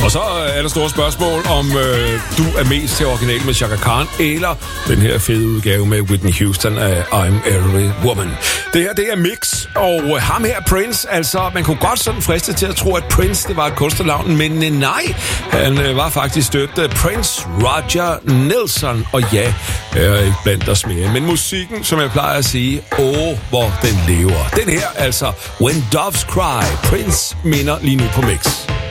Og så er der store spørgsmål, om du er mest til originalen med Chaka Khan, eller den her fede udgave med Whitney Houston af I'm Every Woman. Det her, det er Mix, og ham her, Prince, altså, man kunne godt sådan friste til at tro, at Prince, det var et kunstnernavn, men nej, han var faktisk støbt Prince Roger Nelson, og ja, er ikke blandt os mere. Men musikken, som jeg plejer at sige, hvor den lever. Den her, altså, When Doves Cry, Prince minder lige nu på Mix.